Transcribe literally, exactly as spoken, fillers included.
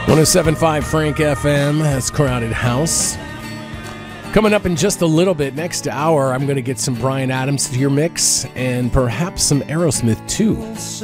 oh seven point five Frank F M, that's Crowded House. Coming up in just a little bit, next hour, I'm going to get some Bryan Adams to your mix and perhaps some Aerosmith too.